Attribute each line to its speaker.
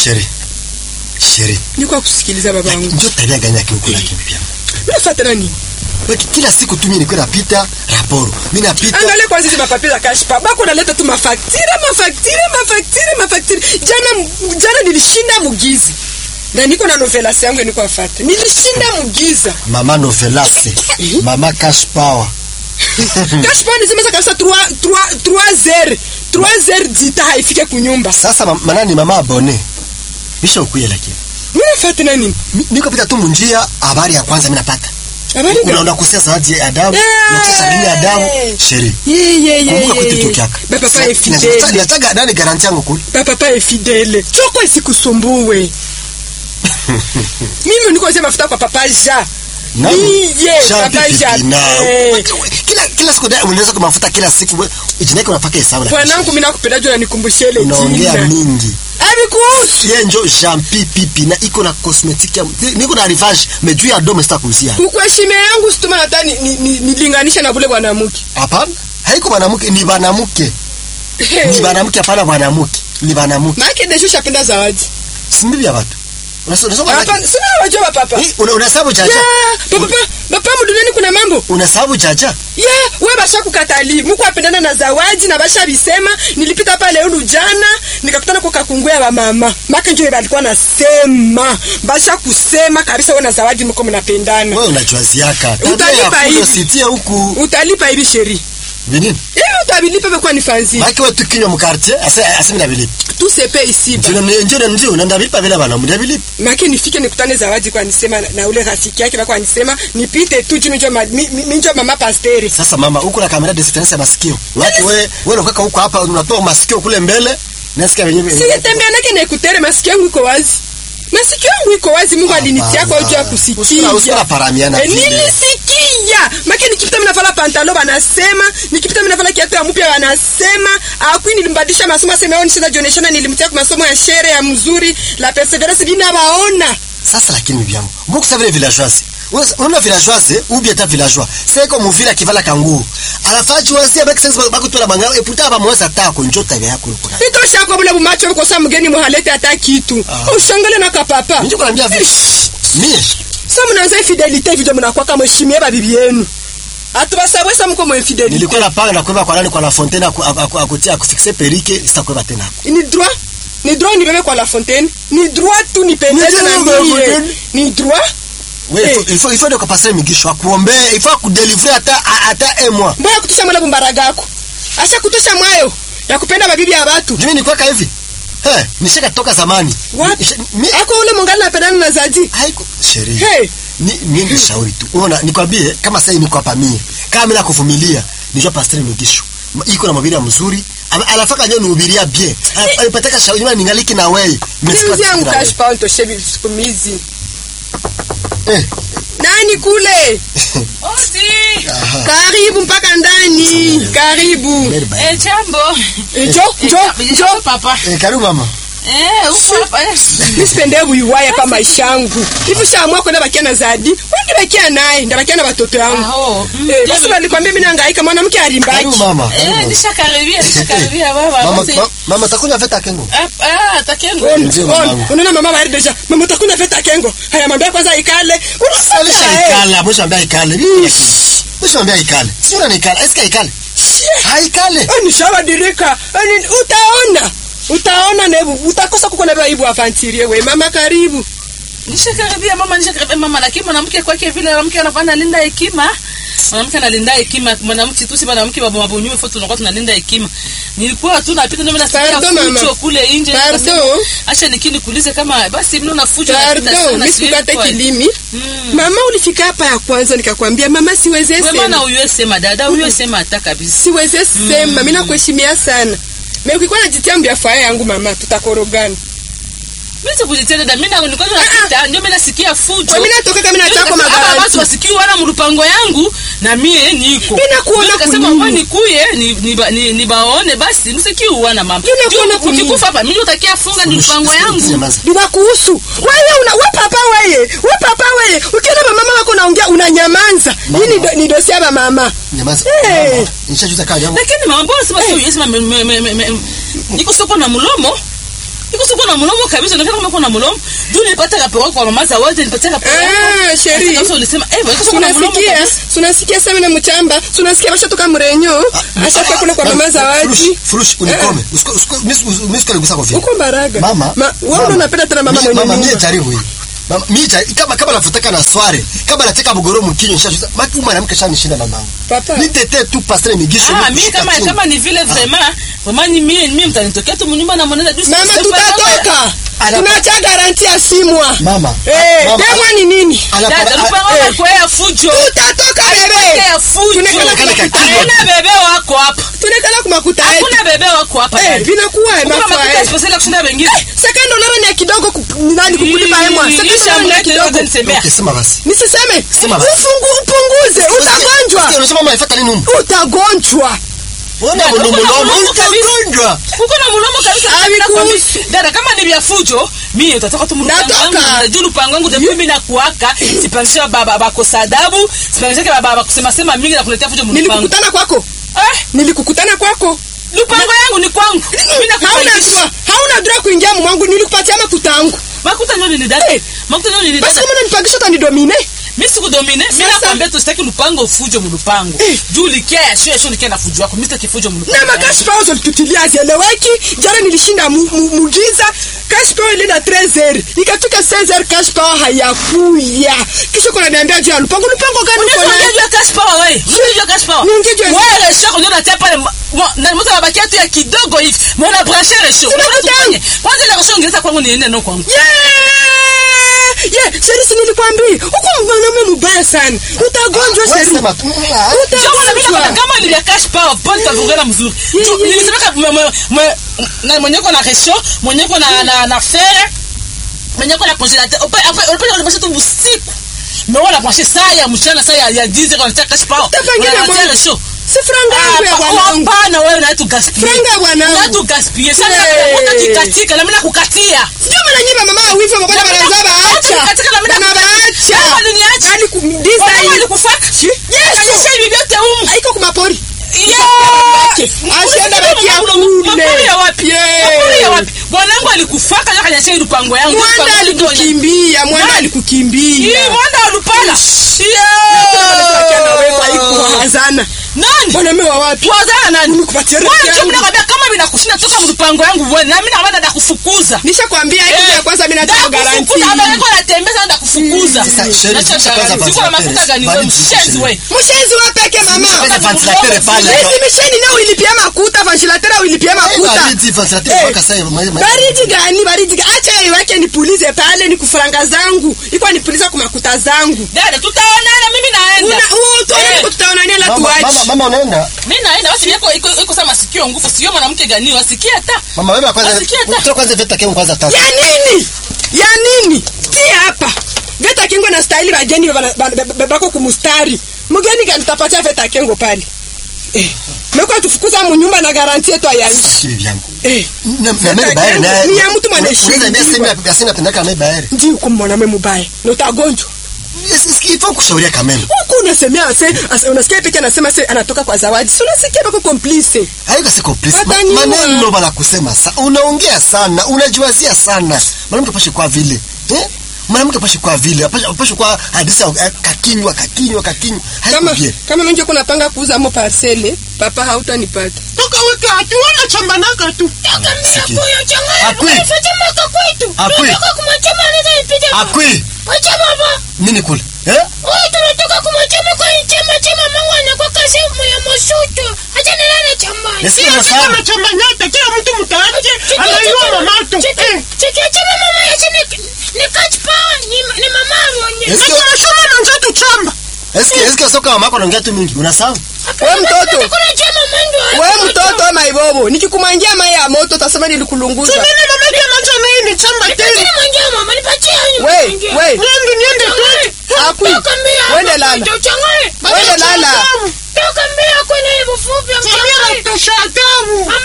Speaker 1: Sheri.
Speaker 2: Niko kusikiliza baba yangu.
Speaker 1: Ndio tabia gani yake ukula kimpia?
Speaker 2: Unafuata nani?
Speaker 1: Kila siku tu mimi niko napita raporo. Mimi napita.
Speaker 2: Angalia kwanza hizo mapapira cash pa. Bako naleta tu mafaktira. Jana nilishinda mugizi. Na niko na novelas yangu niko afuata. Nilishinda mugiza.
Speaker 1: Mama novelas. Mama cash power.
Speaker 2: Cash power nisemeza kabisa 3 heures dita haifike kunyumba.
Speaker 1: Sasa manani mama abone. Bisha ukuye lakini.
Speaker 2: Mimi nafuata nani?
Speaker 1: Niko pita tu munjia habari ya kwanza mimi napata. Unaona kusia zawadi ya Adamu, unataka nini Adamu? Sheri. Kumbuka kutitokiaka.
Speaker 2: Papa est fidèle.
Speaker 1: Nataka nani garanti yangu kule?
Speaker 2: Papa est fidèle. Choko isikusumbue. Mimi niko sema mafuta kwa papa ja. Papa ja.
Speaker 1: Kila siku ndio unaweza kumafuta kila siku. Ijineka unapaka hesabu la.
Speaker 2: Bwanangu mimi nakupenda juu nikumbushie ile jina.
Speaker 1: Unaongea mingi.
Speaker 2: Abikuhusu.
Speaker 1: Yeye ndio Jean Pipi na iko na cosmetic ya niko na rivage mais juu ya dome sita kuuzia.
Speaker 2: Kukuheshimia yangu situma hata nilinganisha na bule bwanamke.
Speaker 1: Hapana. Haiko bwanamke ni bwanamke. Ni bwanamke hapana bwanamke. Ni bwanamke.
Speaker 2: Maana kesho shapenda zawadi.
Speaker 1: Simbi ya watu. Unasoma
Speaker 2: hapana sina wajua papa.
Speaker 1: Unasabu jaja.
Speaker 2: Papa mduniani kuna mambo.
Speaker 1: Unasabu jaja?
Speaker 2: Wewe basha kukatali. Mko apendana na zawadi na basha bisema nilipita pale leo jana nikakutana kwa kakungua wa mama. Maka njoo alikuwa anasema basha kusema kabisa wewe na zawadi mko mnapendana.
Speaker 1: Wewe unachoaziaka.
Speaker 2: Utalipa hivi.
Speaker 1: Usitie huku.
Speaker 2: Utalipa hivi Sheri.
Speaker 1: Nini?
Speaker 2: Utabilipa kwa ni fanzi.
Speaker 1: Maki wewe tukinywa mkartie asemi na bilipa.
Speaker 2: Tu sepe ici.
Speaker 1: Ndio unandabilipa bila bana mdabilipa.
Speaker 2: Maki nifike nikutane zawadi kwa nisema na ule rafiki yake kwa nisema nipite tu juu minjo mama pasteri.
Speaker 1: Sasa mama huko na kamera distance ya masikio. Watu wewe unakaka huko hapa unatoa masikio kule mbele. Nasikia wenyewe.
Speaker 2: Si tembea nake na ikutere masikio yangu iko wazi. Masikio yangu iko wazi Mungu alinitia kwa juu ya kusikia.
Speaker 1: Usina paramiana.
Speaker 2: Nilisikia. Maki nikipita mimi navala pantalo banasema, nikipita mimi navala kiatu ya mpya banasema, akui nilimbadilisha masomo sema yao nishinda joneshana nilimtia kwa masomo ya shere ya mzuri, la perseverance dina baona.
Speaker 1: Sasa lakini bibi yangu, mbona sasa vile villageoise? Unaona villageoise ou bien ta villageois. C'est comme vile kivala kangu. Alafaji wasia baki sense bakutola mangao et pourtant abamweza tako njota yako yuko.
Speaker 2: Itosha kwa bula bumacho uko sa mgeni muhalete hata kitu. Ushangale na kapapa.
Speaker 1: Ndio kuambia vile. Mimi
Speaker 2: sasa mnaanza infidelity video mnakuwa kama heshimia bibi yenu. Atubasabwe sa mko infidelity.
Speaker 1: Nilikuwa napanga na kwenda kwa nani kwa La Fontaine akutia kufixe perike sitakwenda tena.
Speaker 2: Ni droit ni bebe kwa La Fontaine. Ni droit tu ni pendeza na mimi. Ni droit.
Speaker 1: Ouais, il faut de passer migisho akuombe, il faut kudélivrer hata un mois.
Speaker 2: Mbona kutusha mwana bumbaraga yako? Asa kutusha mwayo ya kupenda mabibi ya watu.
Speaker 1: Mimi ni kwaka hivi. Nishaka toka zamani.
Speaker 2: Ako ule mungana napendana na Zaji.
Speaker 1: Haiko Sheri. Mimi ni shauri tu. Unaona nikwambie kama sasa niko hapa mimi. Kama mimi nakuvumilia, nijua pastor migisho. Iko na mabira mzuri. Anafaka nyo nuhubiria bien. Alipataka shauri mimi ningaliki na wewe.
Speaker 2: Mimi yangu cash pound to shebi sikumizi. Nani kule?
Speaker 3: Osi.
Speaker 2: Karibu mpaka ndani. Karibu.
Speaker 3: Jambo.
Speaker 2: Jo
Speaker 3: papa.
Speaker 1: Karibu mama.
Speaker 3: Uko hapa.
Speaker 2: Nisipende buiwaya pa maisha yangu. Hivi shaamua kwenda bakia na Zadi. Wewe bakia naye, ndabakia na watoto yangu. Basi nilikwambia mimi nahangaika mwanamke alimbaki.
Speaker 1: Karibu mama.
Speaker 3: Nishakaribia baba.
Speaker 1: Mama takunywa feta kengo.
Speaker 3: Takengo.
Speaker 2: Unaona mama bari deja. Mama takunywa feta kengo. Haya mwambie kwanza ikale.
Speaker 1: Unasalisha ikala, mwisho ambia ikale. Mwisho ambia ikale. Sio na ikale, eska ikale. Haikale.
Speaker 2: Nishawadirika. Utaona nebu, utakosa kukona bia ibu afantirie we. Mama karibu.
Speaker 3: Nishakaribia mama lakini mwanamke kwake vile mwanamke anafanya linda hekima. Mwanamke analinda hekima, mwanamke tu si mwanamke baba mabonyume foto tunakuwa tunalinda hekima. Nilikuwa tu napita ndio nasikia fujo kule nje. Acha nikuulize kama basi mimi na fujo napita sana.
Speaker 2: Mimi sikate kilimi. Mama ulifika hapa ya kwanza nikakwambia mama siweze sema.
Speaker 3: Wewe maana uyesema dada, uyesema hata kabisa.
Speaker 2: Siweze sema, mimi nakuheshimia sana. Mimi ukikuwa najitambia faya yangu mama tutakorogana.
Speaker 3: Mimi sikujitia dada, mimi nilikuwa napita ndio mimi nasikia fujo.
Speaker 2: Mimi natoka kama nataka magari.
Speaker 3: Watu wasikii wana mlupango yangu na mie niko.
Speaker 2: Mimi nakuona
Speaker 3: kasema wewe nikuye ni baone basi msikii uana mama. Ukikufa hapa mimi utakia funga ni mpango yangu.
Speaker 2: Bila kuhusu. Wewe papa wewe. Ukiona mama wako naongea unanyamanza. Hii ni dosia ya mama.
Speaker 1: Nyamaza. Nishajuta kaja yangu.
Speaker 3: Lakini mama mbona sema sio yesema niko soko na mlomo. Niko Sasa kuna mlomo kabisa ndio kama kuna mlomo. Ndio nilipata kapero kwa mama Zawadi nilipata kapero.
Speaker 2: Sheri.
Speaker 3: Sasa ulisema kuna mlomo kabisa.
Speaker 2: Tunasikia sema na mchamba. Tunasikia basha toka mrenyo. Ashaka kule kwa mama Zawadi.
Speaker 1: Furushi unikome. Usikole gusa kwa vile.
Speaker 2: Uko Mbaraga.
Speaker 1: Mama.
Speaker 2: Wewe unapenda tena mama mwenyewe.
Speaker 1: Mama mimi jaribu hii. Mama mimi kama nataka na sware, kama nataka bugoro mkinyo nishajuza. Maki mwanamke shanishinda mamangu.
Speaker 2: Papa.
Speaker 1: Nitete tu pasteur Migisho.
Speaker 3: Mimi kama ni vile vraiment ni mimi mtanitokea tu mnyumba na mwanenda dusi.
Speaker 2: Mama tutatoka. Tunaacha garanti ya 6 mois.
Speaker 1: Mama.
Speaker 2: Dema ni nini?
Speaker 3: Dada lupango kwa ya fujo.
Speaker 2: Tutatoka bebe.
Speaker 3: Ya fujo. Hakuna bebe wako hapa.
Speaker 2: Tunekala kumakuta yetu.
Speaker 3: Hakuna bebe wako hapa.
Speaker 2: Vinakuwa
Speaker 3: mafuta special kushinda wengine.
Speaker 2: Second dollar ni kidogo nani kukulipa hemwa. Second dollar ni kidogo.
Speaker 1: Okay, sema basi.
Speaker 2: Nisiseme. Upunguze. Utagonjwa.
Speaker 1: Unasema mama ifuata nini?
Speaker 2: Utagonjwa.
Speaker 1: Ona mlomo utagonjwa.
Speaker 3: Uko na mlomo kabisa. Dada kama ni vya fujo, mimi utatoka tu mpango wangu. Najua mpango wangu ndio mimi nakuaka. Sipangisha baba kwa sadabu, sipangisha baba kusema sema mingi na kuletea fujo mpango.
Speaker 2: Nilikukutana kwako. Nilikukutana kwako. Lupango yangu ni kwangu. Mimi hauna droit kuingia mwangu, nilikupatia makuta yangu.
Speaker 3: Makuta ndio ni dada. Makuta ndio ni dada.
Speaker 2: Basi kama unanipangisha utanidomine.
Speaker 3: Mimi sikudomine. Mimi nakwambia tusitaki lupango fujo mlupango. Juu likia ya shule likia na fujo wako. Mimi sitaki fujo mlupango.
Speaker 2: Na makashi pao zolitutilia zieleweki. Jana nilishinda mugiza. Cash pao ile na 13h. Ikafika 16h cash pao hayakuya. Kisha kuna niambia juu lupango gani uko nayo?
Speaker 3: Unajua cash pao wewe. Unajua cash pao. Wewe shako ndio unataka pale na mtu anabakia tu ya kidogo hivi. Mbona brancher resho? Kwanza ile resho ungeza kwangu niende no kwangu.
Speaker 2: Sisi nilikwambia uko mwanaume mbaya sana. Utagonjwa sasa.
Speaker 3: Utagonjwa. Kama ni ya cash power point tavungana mzuri. Nilisema na mwenyeko na resho, mwenyeko na fer, mwenyeko na congélateur. Upende ulipasha tu usiku. Meona kwa saa ya mchana saa ya 10 kwa cash power. Unataka resho.
Speaker 2: Si franga yangu ya bwanangu.
Speaker 3: Hapana wewe na tu gaspie.
Speaker 2: Franga ya bwanangu.
Speaker 3: Na tu gaspie. Sasa utakikatika na mimi nakukatia.
Speaker 2: Sio maana nyinyi mama wivu mabona banazaba acha.
Speaker 3: Katika na mimi
Speaker 2: nabaacha.
Speaker 3: Kama niacha.
Speaker 2: Yaani design
Speaker 3: alikufaka.
Speaker 2: Yes.
Speaker 3: Kanisha hivi vyote
Speaker 2: haiko kumapori.
Speaker 3: Asienda bakia kule. Mapori ya wapi? Mapori ya wapi? Bwanangu alikufaka na kanyasha lupango yangu.
Speaker 2: Mwanda alikukimbia. Mwanda
Speaker 3: Mwanda alupala.
Speaker 2: Hazana.
Speaker 3: Nani?
Speaker 2: Bwana mimi wa wapi?
Speaker 3: Wazana nani?
Speaker 2: Nikupatia
Speaker 3: rafiki yangu. Wewe nakwambia kama mimi nakushinda toka mpango yangu wewe na mimi nakwambia nakufukuza.
Speaker 2: Nishakwambia hiyo ya kwanza mimi nataka garanti.
Speaker 3: Hapa niko natembea na kufukuza. Siko na mafuta gani wewe mshenzi wewe.
Speaker 2: Mshenzi wa peke mama.
Speaker 1: Ventilateur pale.
Speaker 2: Hizi misheni nao ilipia makuta, ventilateur ilipia makuta.
Speaker 1: Baridi ventilateur mpaka sasa.
Speaker 2: Baridi gani? Acha iweke nipulize pale ni kufranga zangu. Iko nipuliza kwa makuta zangu.
Speaker 3: Dada tutaonana mimi naenda.
Speaker 2: Tutaonana la tuache.
Speaker 1: Mama unaenda?
Speaker 3: Mimi naenda basi iko sama sikio nguvu sio mwanamke gani wasikia hata.
Speaker 1: Mama wewe kwanza veta kengo kwanza tatu.
Speaker 2: Ya nini? Si hapa. Veta kengo na style bageni bako kumustari. Mgeni gani tapatia veta kengo pale? Meko tufukuza munyumba na garantie yetu ya nchi. Na
Speaker 1: mimi baere na.
Speaker 2: Ni ya mtu mwaneshi.
Speaker 1: Unaweza sema tunaka mimi baere.
Speaker 2: Ndio kwa mwanamume mbaya. Na utagonjwa.
Speaker 1: Ifo kushauria kameme.
Speaker 2: Huko unasemea unasikia peke anasema anatoka kwa Zawadi. Si unasikia bako complice.
Speaker 1: Haiko si complice. Maneno bala kusema sana. Unaongea sana, unajiwazia sana. Mwanamke pashi kwa vile. Mwanamke pashi kwa vile. Pashi kwa hadithi kakinywa.
Speaker 2: Kama mimi kuna panga kuuza mo parcelle, papa hautanipata. Toka weka atu wana chambanaka tu.
Speaker 1: Akui.
Speaker 2: Wacha baba.
Speaker 1: Nini kule?
Speaker 2: Wewe tunatoka kumchama kwa chama mama anakuwa kazi ya moshoto. Acha nilale chambani.
Speaker 1: Nisikia sana
Speaker 2: chambanyata kila mtu mtaanje anaiwa mamato. Cheki chama mama yache ni kachpa ni mama ronye. Na tunashoma na nzetu chamba.
Speaker 1: Eske soka mama yako anaongea tu mingi. Unasahau?
Speaker 2: Wewe mtoto maibobo. Nikikumwangia mai ya moto utasema nilikulunguza. Nini mama yake anaanza nini chamba tena? Mama nipatie wewe. Niende tu. Wende lala.